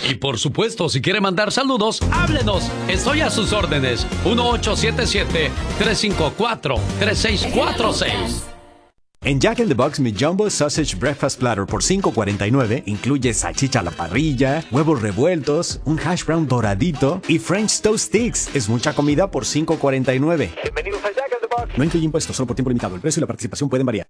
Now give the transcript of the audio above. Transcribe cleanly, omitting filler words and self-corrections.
Y por supuesto, si quiere mandar saludos, háblenos. Estoy a sus órdenes. 1877-354-3646. En Jack in the Box, mi Jumbo Sausage Breakfast Platter por $5.49 incluye salchicha a la parrilla, huevos revueltos, un hash brown doradito y French Toast Sticks. Es mucha comida por $5.49. Bienvenidos a Jack in the Box. No incluye impuestos, solo por tiempo limitado. El precio y la participación pueden variar.